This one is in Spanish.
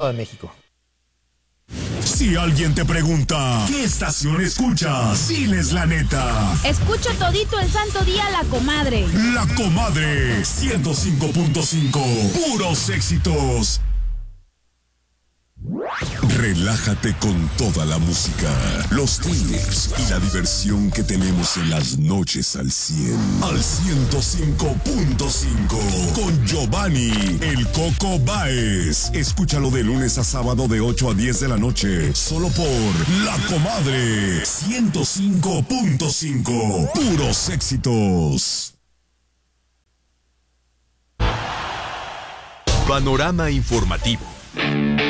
de México. Si alguien te pregunta, ¿qué estación escuchas? Diles la neta. Escucho todito el santo día La Comadre. La Comadre 105.5. Puros éxitos. Relájate con toda la música, los tips y la diversión que tenemos en las noches al 100. Al 105.5 con Giovanni El Coco Báez. Escúchalo de lunes a sábado de 8 a 10 de la noche, solo por La Comadre 105.5. Puros éxitos. Panorama informativo.